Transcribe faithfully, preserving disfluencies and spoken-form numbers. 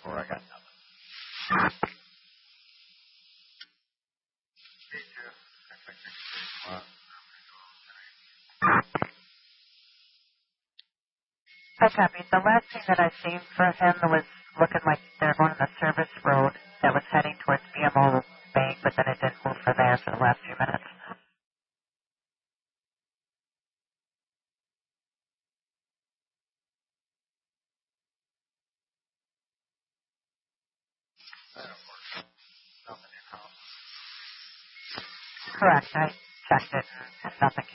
for? I got nothing. Hi, Copy. The last thing that I seen for him was looking like they're going on the service road that was heading towards B M O Bank, but then it didn't move for there for the last few minutes. Correct. I checked it and nothing